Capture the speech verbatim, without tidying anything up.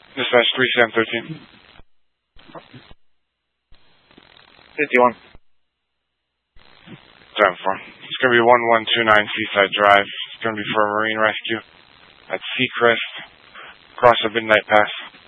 Dispatch three seven one three. fifty-one. seven four. It's going to be one one two nine Seaside Drive. It's going to be for a marine rescue at Seacrest, across the Midnight Pass.